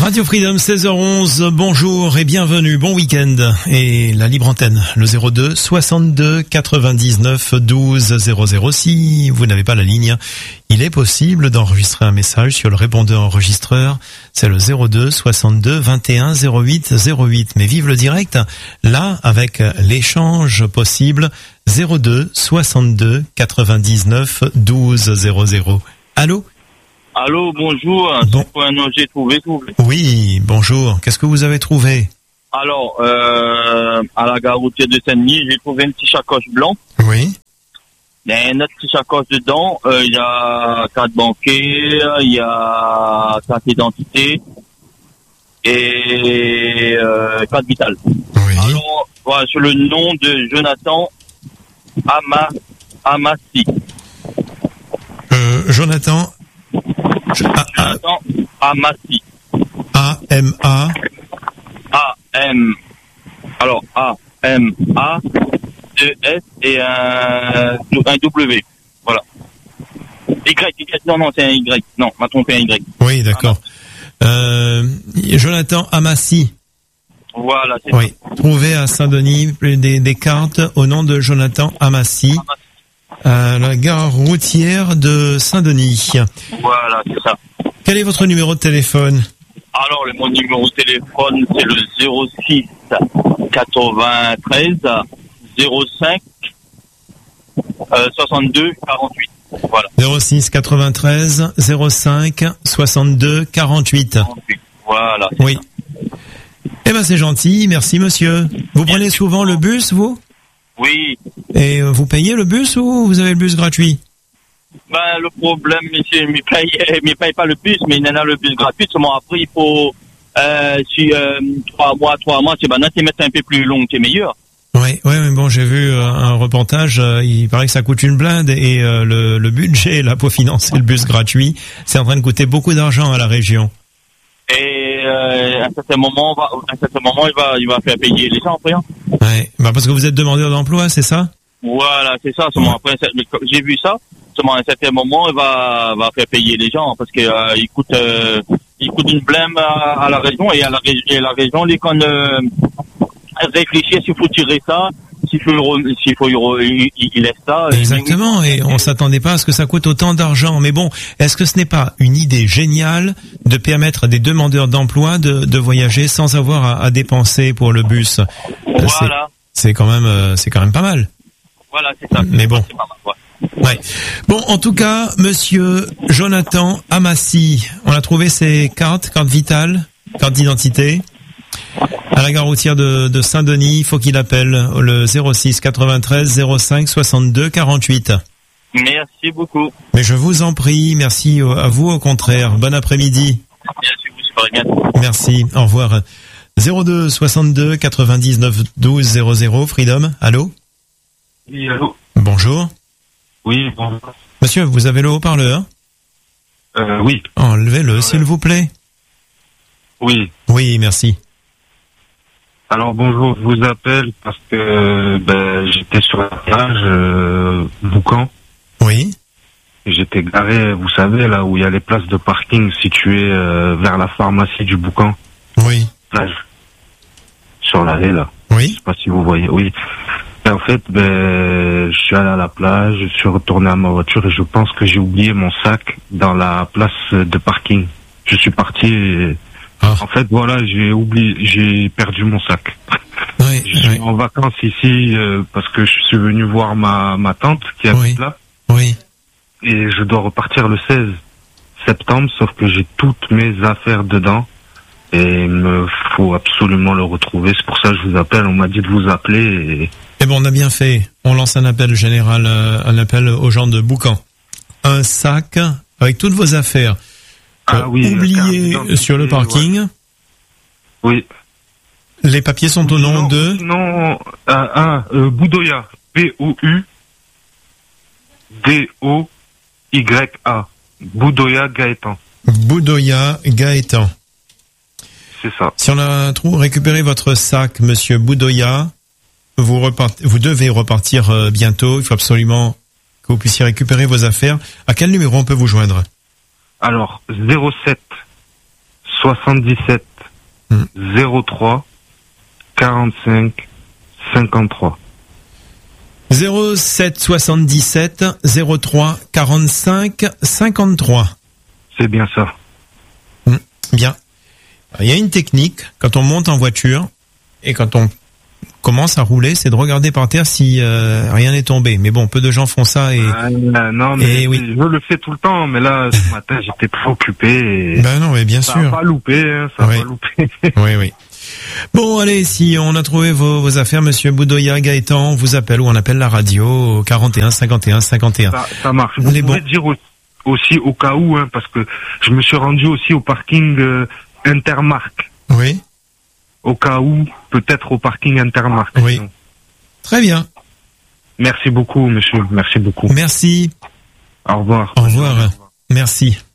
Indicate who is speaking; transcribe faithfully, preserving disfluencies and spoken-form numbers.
Speaker 1: Radio Freedom, seize heures onze, bonjour et bienvenue, bon week-end. Et la libre antenne, le zéro deux soixante-deux quatre-vingt-dix-neuf douze zéro zéro. Si vous n'avez pas la ligne, il est possible d'enregistrer un message sur le répondeur enregistreur. C'est le zéro deux soixante-deux vingt et un zéro huit zéro huit. Mais vive le direct, là, avec l'échange possible, zéro deux soixante-deux quatre-vingt-dix-neuf douze zéro zéro. Allô?
Speaker 2: Allô, bonjour.
Speaker 1: Bon.
Speaker 2: J'ai trouvé, trouvé.
Speaker 1: Oui, bonjour. Qu'est-ce que vous avez trouvé?
Speaker 2: Alors, euh, à la gare routière de Saint-Denis, j'ai trouvé une petite sacoche blanc.
Speaker 1: Oui.
Speaker 2: Il y a une autre petite sacoche dedans. Euh, il y a carte bancaire, il y a carte d'identité et euh, carte vitale.
Speaker 1: Oui.
Speaker 2: Alors, voilà, sur le nom de Jonathan Ama, Amassi.
Speaker 1: Euh, Jonathan. A, A,
Speaker 2: Jonathan Amassi.
Speaker 1: A M A.
Speaker 2: A M. Alors A M A deux S et un, un W. Voilà. Y, Y. Non, non, c'est un Y. Non, m'a trompé un Y.
Speaker 1: Oui, d'accord. Euh, Jonathan Amassi.
Speaker 2: Voilà, c'est
Speaker 1: Oui. Trouvé à Saint-Denis des, des cartes au nom de Jonathan Amassi. À la gare routière de Saint-Denis.
Speaker 2: Voilà, c'est ça.
Speaker 1: Quel est votre numéro de téléphone?
Speaker 2: Alors, le, mon numéro de téléphone, c'est le zéro six quatre-vingt-treize zéro cinq soixante-deux quarante-huit. Voilà.
Speaker 1: zéro six quatre-vingt-treize zéro cinq soixante-deux quarante-huit.
Speaker 2: Voilà.
Speaker 1: Oui. Eh ben, c'est gentil. Merci, monsieur. Vous prenez souvent le bus, vous?
Speaker 2: Oui.
Speaker 1: Et vous payez le bus ou vous avez le bus gratuit?
Speaker 2: Ben, le problème, monsieur, il ne paye, il paye pas le bus, mais il en a le bus gratuit. Seulement après, il faut, euh, si, euh, trois mois, trois mois, c'est ben, c'est mettre un peu plus long, c'est meilleur.
Speaker 1: Oui, oui, mais bon, j'ai vu euh, un reportage, euh, il paraît que ça coûte une blinde et euh, le, le budget, là, pour financer le bus gratuit, c'est en train de coûter beaucoup d'argent à la région.
Speaker 2: Et, euh, à un certain moment, on va, à un certain moment, il va, il va faire payer les gens après, hein.
Speaker 1: Ouais, bah parce que vous êtes demandeur d'emploi, c'est ça?
Speaker 2: Voilà, c'est ça. Seulement après, j'ai vu ça. Seulement à un certain moment, il va, va faire payer les gens parce que euh, il coûte, euh, il coûte une blême à, à la région et à la, et la région, les qu'on euh, réfléchir s'il faut tirer ça, s'il faut, s'il faut, il, il laisse ça.
Speaker 1: Exactement. Et on s'attendait pas à ce que ça coûte autant d'argent. Mais bon, est-ce que ce n'est pas une idée géniale de permettre à des demandeurs d'emploi de, de voyager sans avoir à, à dépenser pour le bus?
Speaker 2: Voilà.
Speaker 1: C'est, c'est quand même, euh, c'est quand même pas mal.
Speaker 2: Voilà, c'est ça.
Speaker 1: Mais bon.
Speaker 2: C'est pas mal, ouais.
Speaker 1: Ouais. Bon, en tout cas, monsieur Jonathan Amassi, on a trouvé ses cartes, carte vitale, carte d'identité, à la gare routière de, de Saint-Denis. Il faut qu'il appelle le zéro six quatre-vingt-treize zéro cinq soixante-deux quarante-huit.
Speaker 2: Merci beaucoup.
Speaker 1: Mais je vous en prie, merci à vous au contraire. Bon après-midi.
Speaker 2: Merci, vous super bien.
Speaker 1: Merci, au revoir. zéro deux soixante-deux quatre-vingt-dix-neuf douze zéro zéro, Freedom, allô?
Speaker 3: Oui, allô?
Speaker 1: Bonjour.
Speaker 3: Oui, bonjour.
Speaker 1: Monsieur, vous avez le haut-parleur?
Speaker 3: Euh, oui.
Speaker 1: Enlevez-le,
Speaker 3: Ouais.
Speaker 1: s'il vous plaît.
Speaker 3: Oui.
Speaker 1: Oui, merci.
Speaker 3: Alors bonjour, je vous appelle parce que ben, j'étais sur la plage, euh, Boucan.
Speaker 1: Oui.
Speaker 3: J'étais garé, vous savez, là où il y a les places de parking situées euh, vers la pharmacie du Boucan.
Speaker 1: Oui.
Speaker 3: Plage. Sur l'allée, là.
Speaker 1: Oui.
Speaker 3: Je sais pas si vous voyez. Oui. Et en fait, ben, je suis allé à la plage, je suis retourné à ma voiture et je pense que j'ai oublié mon sac dans la place de parking. Je suis parti et,
Speaker 1: ah.
Speaker 3: en fait, voilà, j'ai oublié, j'ai perdu mon sac.
Speaker 1: Oui,
Speaker 3: Je suis
Speaker 1: oui.
Speaker 3: en vacances ici euh, parce que je suis venu voir ma, ma tante qui habite
Speaker 1: Oui.
Speaker 3: là
Speaker 1: Oui.
Speaker 3: et je dois repartir le seize septembre, sauf que j'ai toutes mes affaires dedans. Et il me faut absolument le retrouver. C'est pour ça que je vous appelle. On m'a dit de vous appeler. Et...
Speaker 1: Eh bon, on a bien fait. On lance un appel général, euh, un appel aux gens de Boucan. Un sac avec toutes vos affaires.
Speaker 3: Ah
Speaker 1: euh,
Speaker 3: oui,
Speaker 1: oublié
Speaker 3: carte
Speaker 1: sur le parking.
Speaker 3: Ouais. Oui.
Speaker 1: Les papiers sont au nom
Speaker 3: non,
Speaker 1: de...
Speaker 3: Non, ah, ah euh, Boudoya. B O U D O Y A. Boudoya Gaëtan.
Speaker 1: Boudoya Gaëtan.
Speaker 3: C'est ça.
Speaker 1: Si on a trop récupéré votre sac, monsieur Boudoya, vous repartez, vous devez repartir euh, bientôt. Il faut absolument que vous puissiez récupérer vos affaires. À quel numéro on peut vous joindre?
Speaker 3: Alors, zéro sept soixante-dix-sept
Speaker 1: Hmm.
Speaker 3: zéro trois quarante-cinq cinquante-trois.
Speaker 1: zéro sept soixante-dix-sept zéro trois quarante-cinq cinquante-trois.
Speaker 3: C'est bien ça.
Speaker 1: Bien. Il y a une technique quand on monte en voiture et quand on commence à rouler, c'est de regarder par terre si euh, rien n'est tombé. Mais bon, peu de gens font ça et.
Speaker 3: Ah, non, mais
Speaker 1: et oui.
Speaker 3: je le fais tout le temps, mais là, ce matin, j'étais préoccupé et
Speaker 1: Ben non, mais bien
Speaker 3: ça
Speaker 1: sûr.
Speaker 3: n'a pas loupé, hein, ça n'a
Speaker 1: Oui.
Speaker 3: pas loupé.
Speaker 1: Oui, oui. Bon, allez, si on a trouvé vos, vos affaires, Monsieur Boudoya, Gaëtan, on vous appelle ou on appelle la radio au quarante et un cinquante et un cinquante et un.
Speaker 3: Ça, ça marche. Vous
Speaker 1: Les
Speaker 3: pouvez
Speaker 1: bons.
Speaker 3: dire au- aussi au cas où, hein, parce que je me suis rendu aussi au parking euh, Intermark.
Speaker 1: Oui.
Speaker 3: Au cas où, peut-être au parking Intermark.
Speaker 1: Oui.
Speaker 3: sinon.
Speaker 1: Très bien.
Speaker 3: Merci beaucoup, monsieur. Merci beaucoup.
Speaker 1: Merci.
Speaker 3: Au revoir.
Speaker 1: Au revoir. Merci.